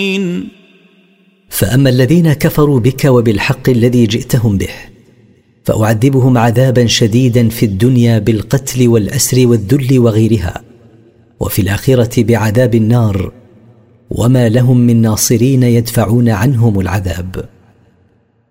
فأما الذين كفروا بك وبالحق الذي جئتهم به فأعذبهم عذابا شديدا في الدنيا بالقتل والأسر والذل وغيرها، وفي الآخرة بعذاب النار، وما لهم من ناصرين يدفعون عنهم العذاب.